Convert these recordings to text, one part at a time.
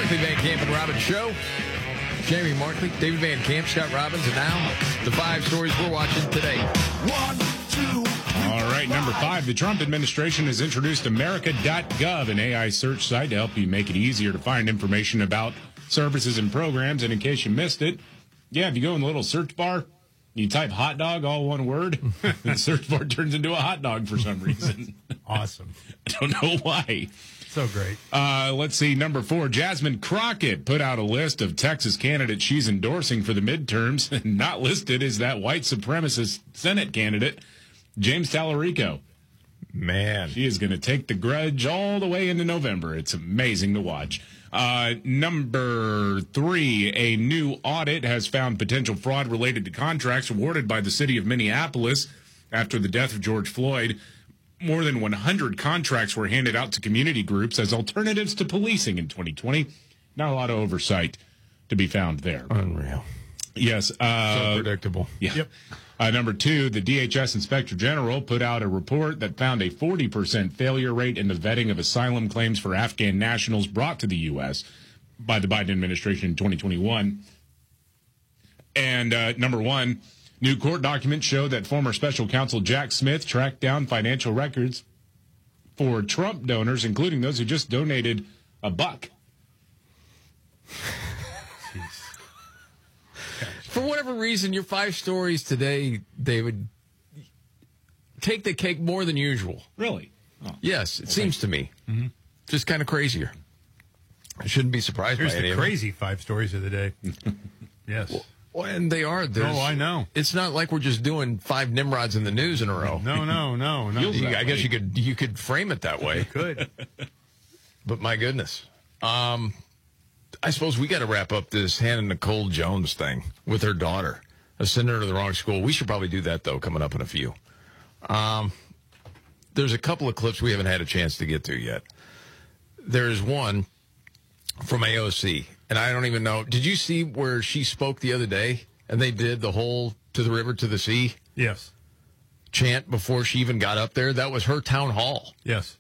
Markley, Van Camp, and Robbins Show. Jamie Markley, David Van Camp, Scott Robbins, and now the 5 stories we're watching today. 1, 2. All right, number 5. The Trump administration has introduced America.gov, an AI search site to help you make it easier to find information about services and programs. And in case you missed it, if you go in the little search bar, you type hot dog, all one word, and the search bar turns into a hot dog for some reason. Awesome. I don't know why. So great. Let's see. Number 4, Jasmine Crockett put out a list of Texas candidates she's endorsing for the midterms. Not listed is that white supremacist Senate candidate, James Tallarico. Man. She is going to take the grudge all the way into November. It's amazing to watch. Number 3, a new audit has found potential fraud related to contracts awarded by the city of Minneapolis after the death of George Floyd. More than 100 contracts were handed out to community groups as alternatives to policing in 2020. Not a lot of oversight to be found there. Unreal. Yes. So predictable. Yeah. Yep. Number 2, the DHS Inspector General put out a report that found a 40% failure rate in the vetting of asylum claims for Afghan nationals brought to the U.S. by the Biden administration in 2021. And number 1, new court documents show that former special counsel Jack Smith tracked down financial records for Trump donors, including those who just donated $1. For whatever reason, your 5 stories today, David, take the cake more than usual. Really? Oh. Yes, it seems to me. Mm-hmm. Just kind of crazier. I shouldn't be surprised Here's by any the of them. crazy 5 stories of the day. Yes. Well, and they are. Oh, I know. It's not like we're just doing 5 Nimrods in the news in a row. No. I guess you could frame it that way. You could. But my goodness. I suppose we got to wrap up this Hannah Nicole Jones thing with her daughter. I sent her to the wrong school. We should probably do that, though, coming up in a few. There's a couple of clips we haven't had a chance to get to yet. There's one from AOC, and I don't even know. Did you see where she spoke the other day, and they did the whole to the river, to the sea Yes. chant before she even got up there? That was her town hall. Yes.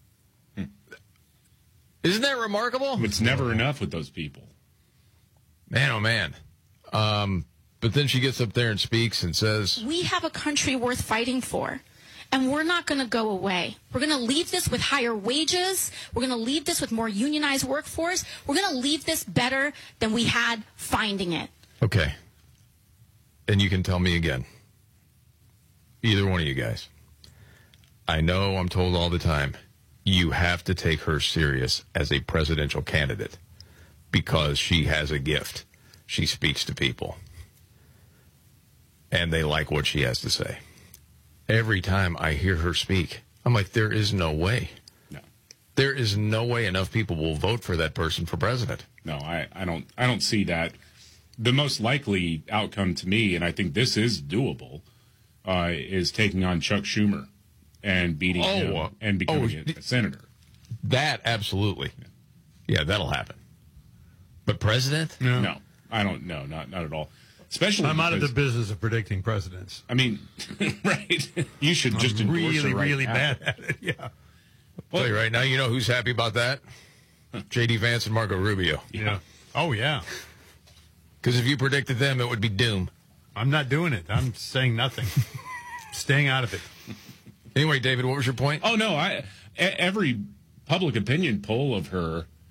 Isn't that remarkable? It's never enough with those people. Man, oh, man. But then she gets up there and speaks and says, we have a country worth fighting for, and we're not going to go away. We're going to leave this with higher wages. We're going to leave this with more unionized workforce. We're going to leave this better than we had finding it. okay. And you can tell me again. Either one of you guys. I know I'm told all the time, you have to take her serious as a presidential candidate because she has a gift. She speaks to people. And they like what she has to say. Every time I hear her speak, I'm like, there is no way. No. There is no way enough people will vote for that person for president. No, I don't see that. The most likely outcome to me, and I think this is doable, is taking on Chuck Schumer and beating him and becoming a senator. That, absolutely. Yeah, that'll happen. But president? No, I don't know, not at all. Especially I'm out of the business of predicting presidents. I mean, right? You should just I'm endorse her right really now. bad at it. Yeah. I'll tell you right now, you know who's happy about that? J.D. Vance and Marco Rubio. Yeah. Oh, yeah. Because if you predicted them, it would be doom. I'm not doing it. I'm saying nothing. Staying out of it. Anyway, David, what was your point? Oh no, every public opinion poll of her